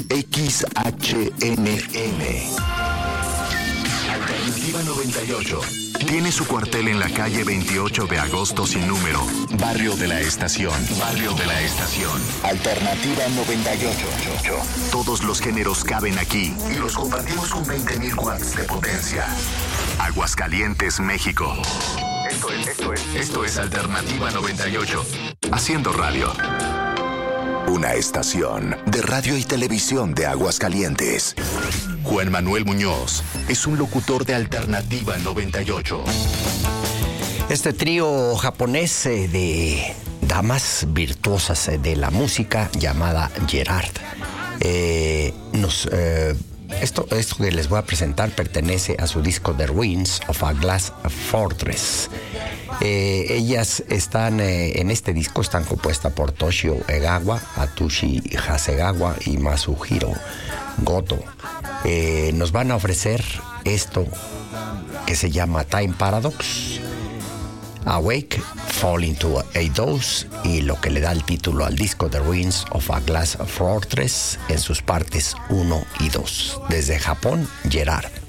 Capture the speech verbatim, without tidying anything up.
X H N M. Alternativa noventa y ocho. Tiene su cuartel en la calle veintiocho de agosto sin número. Barrio de la Estación. Barrio de la Estación. Alternativa noventa y ocho. Todos los géneros caben aquí y los compartimos con veinte mil watts de potencia. Aguascalientes, México. Esto es, esto es, esto es Alternativa noventa y ocho. Haciendo radio. Una estación de radio y televisión de Aguascalientes. Juan Manuel Muñoz es un locutor de Alternativa noventa y ocho. Este trío japonés eh, de damas virtuosas eh, de la música llamada Gerard. Eh, nos, eh, esto, esto que les voy a presentar pertenece a su disco The Ruins of a Glass Fortress. Eh, ellas están eh, en este disco están compuestas por Toshio Egawa, Atsushi Hasegawa y Masuhiro Goto. Eh, nos van a ofrecer esto que se llama Time Paradox, Awake, Fall into a Dose y lo que le da el título al disco The Ruins of a Glass Fortress en sus partes uno y dos. Desde Japón, Gerard.